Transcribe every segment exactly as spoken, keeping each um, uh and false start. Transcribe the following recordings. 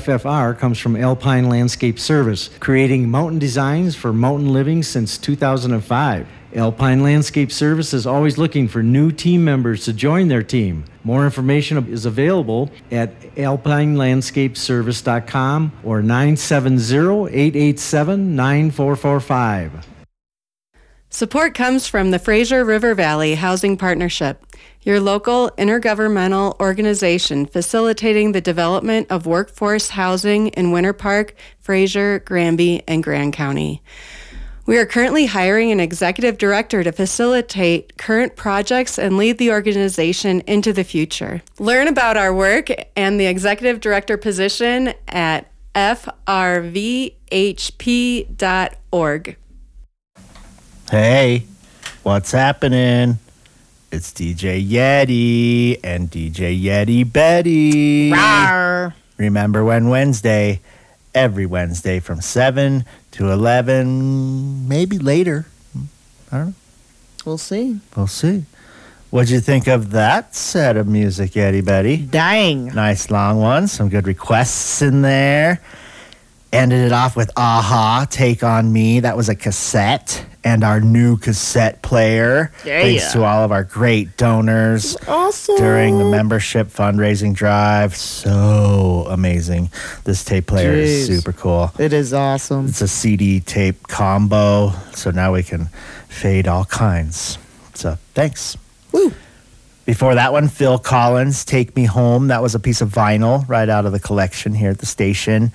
F F R comes from Alpine Landscape Service, creating mountain designs for mountain living since two thousand five. Alpine Landscape Service is always looking for new team members to join their team. More information is available at alpine landscape service dot com or nine seven zero, eight eight seven, nine four four five. Support comes from the Fraser River Valley Housing Partnership, your local intergovernmental organization facilitating the development of workforce housing in Winter Park, Fraser, Granby, and Grand County. We are currently hiring an executive director to facilitate current projects and lead the organization into the future. Learn about our work and the executive director position at f r v h p dot org. Hey, what's happening? It's D J Yeti and D J Yeti Betty. Rawr. Remember when Wednesday, every Wednesday from seven to eleven, maybe later. I don't know. We'll see. We'll see. What'd you think of that set of music, Yeti Betty? Dang. Nice long one. Some good requests in there. Ended it off with Aha, Take On Me. That was a cassette. And our new cassette player. Yeah. Thanks to all of our great donors Awesome. during the membership fundraising drive. So amazing. This tape player Jeez. is super cool. It is awesome. It's a C D tape combo, so now we can fade all kinds. So thanks. Woo. Before that one, Phil Collins, Take Me Home. That was a piece of vinyl right out of the collection here at the station.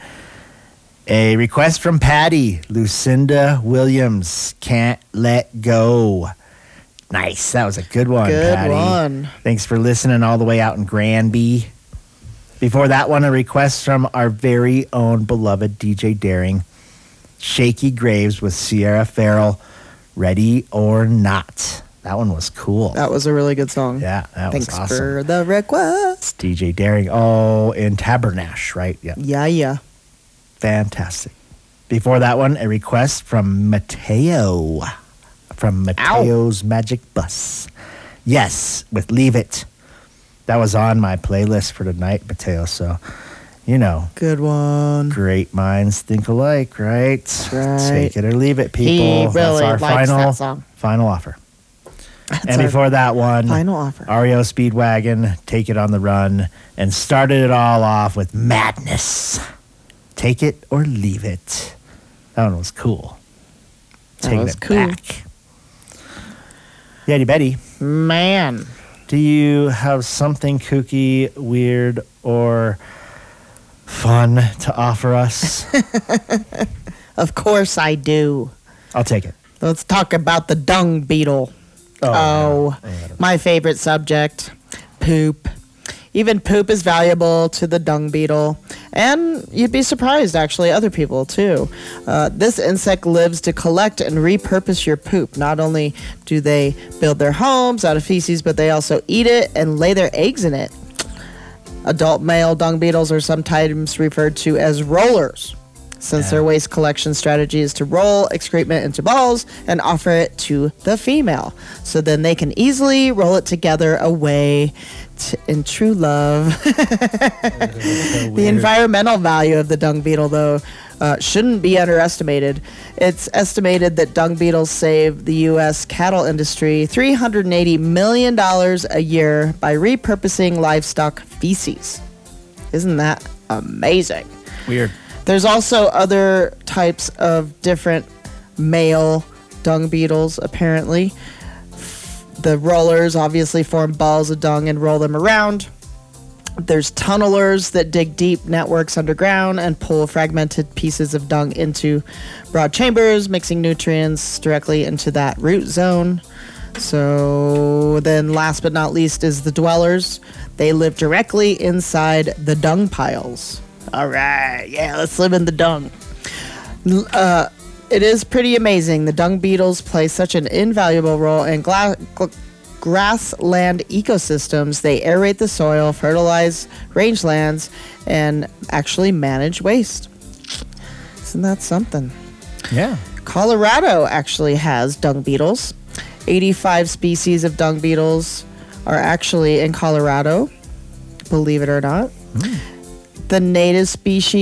A request from Patty, Lucinda Williams, Can't Let Go. Nice. That was a good one, Good Patty. one. Thanks for listening all the way out in Granby. Before that one, a request from our very own beloved D J Daring, Shaky Graves with Sierra Farrell, Ready or Not. That one was cool. That was a really good song. Yeah, that Thanks was awesome. for the request. D J Daring. Oh, in Tabernash, right? Yeah. Yeah, yeah. Fantastic. Before that one, a request from Mateo. From Mateo's Magic Bus. Yes, with Leave It. That was on my playlist for tonight, Mateo. So, you know. Good one. Great minds think alike, right? right. Take it or leave it, people. He really That's our likes final, that song. final offer. That's and our before that one, final offer. R E O Speedwagon, Take It on the Run, and started it all off with Madness. Take it or leave it. That one was cool. That Taking was it cool. back. Yeti Betty, Man. do you have something kooky, weird, or fun to offer us? Of course I do. I'll take it. Let's talk about the dung beetle. Oh, Oh, yeah. my favorite subject, poop. Even poop is valuable to the dung beetle. And you'd be surprised, actually, other people, too. Uh, this insect lives to collect and repurpose your poop. Not only do they build their homes out of feces, but they also eat it and lay their eggs in it. Adult male dung beetles are sometimes referred to as rollers, since Yeah. their waste collection strategy is to roll excrement into balls and offer it to the female. So then they can easily roll it together away t- in true love. The environmental value of the dung beetle, though, uh, shouldn't be underestimated. It's estimated that dung beetles save the U S cattle industry three hundred eighty million dollars a year by repurposing livestock feces. Isn't that amazing? Weird. There's also other types of different male dung beetles, apparently. The rollers obviously form balls of dung and roll them around. There's tunnelers that dig deep networks underground and pull fragmented pieces of dung into broad chambers, mixing nutrients directly into that root zone. So then last but not least is the dwellers. They live directly inside the dung piles. All right, yeah, let's live in the dung. Uh, it is pretty amazing. The dung beetles play such an invaluable role in gla- gl- grassland ecosystems. They aerate the soil, fertilize rangelands, and actually manage waste. Isn't that something? Yeah. Colorado actually has dung beetles. eighty-five species of dung beetles are actually in Colorado, believe it or not. Mm. The native species